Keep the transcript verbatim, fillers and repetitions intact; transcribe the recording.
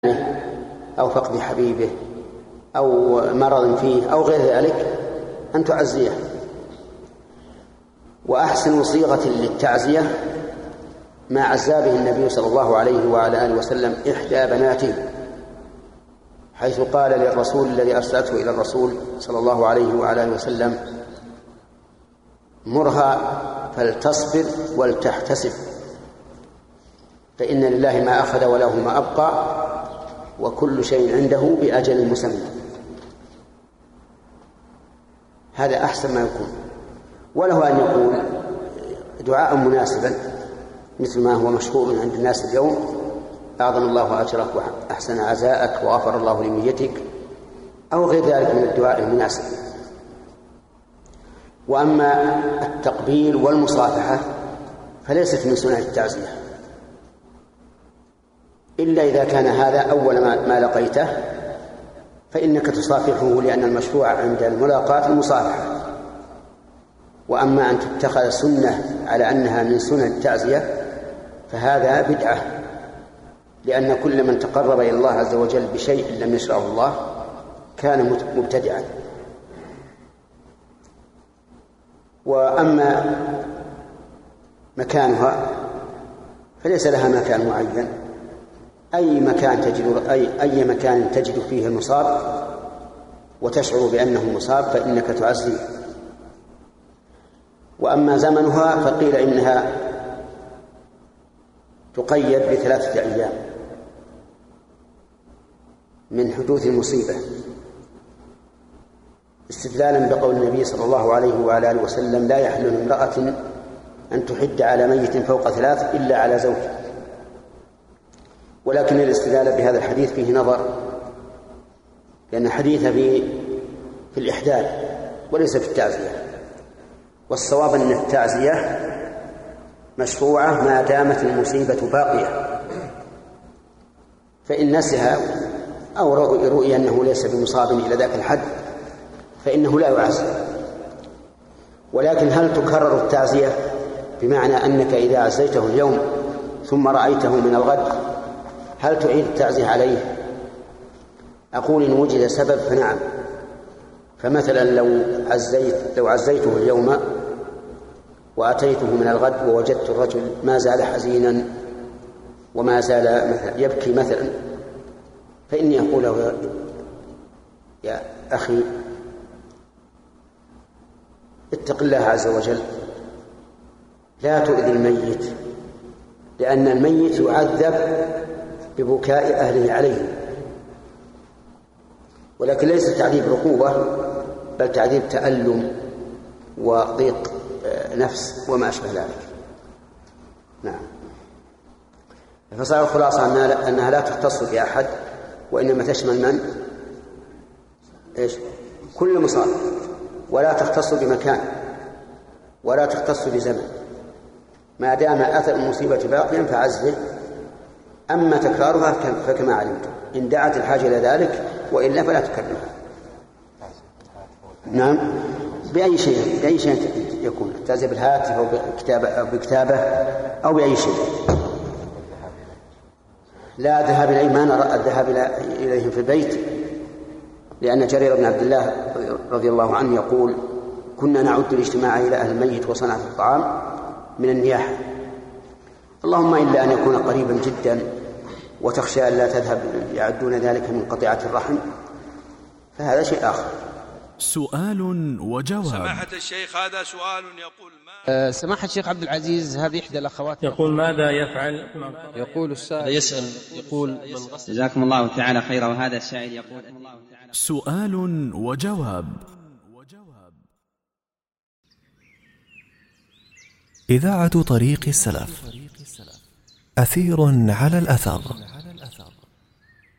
أو فقد حبيبه أو مرض فيه أو غير ذلك أن تعزيه. وأحسن صيغة للتعزية ما عزى به النبي صلى الله عليه وعلى آله وسلم إحدى بناته، حيث قال للرسول الذي أرسلته إلى الرسول صلى الله عليه وعلى آله وسلم: مرها فلتصبر ولتحتسب، فإن لله ما أخذ وله ما أبقى وكل شيء عنده بأجل مسمى. هذا أحسن ما يكون. وله أن يقول دعاء مناسبا مثل ما هو مشهور عند الناس اليوم: أعظم الله أجرك وأحسن عزاءك وغفر الله لنيتك، أو غير ذلك من الدعاء المناسب. وأما التقبيل والمصافحة فليست من سنن التعزية إلا إذا كان هذا أول ما لقيته فإنك تصافحه، لأن المشروع عند الملاقاة المصافحة. وأما أن تتخذ سنة على أنها من سنن التعزية فهذا بدعة، لأن كل من تقرب إلى الله عز وجل بشيء لم يشرعه الله كان مبتدعا. وأما مكانها فليس لها مكان معين، أي مكان تجد أي أي مكان تجد فيه المصاب وتشعر بأنه مصاب فإنك تعزيه. وأما زمنها فقيل إنها تقيد بثلاثة أيام من حدوث المصيبة، استدلالا بقول النبي صلى الله عليه وعلى آله وسلم: لا يحل لامرأة أن تحد على ميت فوق ثلاث إلا على زوج. ولكن الاستدلال بهذا الحديث فيه نظر، لأن الحديث في في الإحداد وليس في التعزية. والصواب أن التعزية مشروعة ما دامت المصيبة باقية، فإن نسها أو رؤي أنه ليس بمصاب إلى ذاك الحد فإنه لا يعزى. ولكن هل تكرر التعزية بمعنى أنك إذا عزيته اليوم ثم رأيته من الغد هل تعيد التعزية عليه؟ أقول إن وجد سبب فنعم. فمثلا لو عزيت لو عزيته اليوم وأتيته من الغد ووجدت الرجل ما زال حزينا وما زال مثلا يبكي مثلا، فإني أقول له: يا أخي اتق الله عز وجل، لا تؤذي الميت، لأن الميت يعذب ببكاء أهله عليه، ولكن ليس تعذيب عقوبة بل تعذيب تألم وضيق نفس وما أشبه ذلك. نعم. فصار الخلاصة أنها لا تختص بأحد، وإنما تشمل من؟ إيش؟ كل مصاب، ولا تختص بمكان ولا تختص بزمن، ما دام أثر المصيبة باقيا فعزه. أما تكرارها فكما علمت إن دعت الحاجة إلى ذلك، وإلا فلا تكررها. نعم. بأي شيء بأي شيء يكون التعزية، بالهاتف أو بكتابة أو بكتابة أو بأي شيء. لا ذهاب إليه، ما نرى الذهاب إليهم في البيت، لأن جرير بن عبد الله رضي الله عنه يقول: كنا نعد الاجتماع إلى أهل الميت وصنعة الطعام من النياحة، اللهم إلا أن يكون قريبا جدا وتخشى أن لا تذهب يعدون ذلك من قطيعة الرحم، فهذا شيء آخر. سؤال وجواب. سماحة الشيخ، هذا سؤال يقول: ما أه سماحة الشيخ عبد العزيز، هذه إحدى الأخوات يقول: ماذا يفعل؟ يقول السائل يسأل يقول: جزاكم الله تعالى خيرا. وهذا السائل يقول: سؤال وجواب. إذاعة طريق السلف، أثير على الأثر.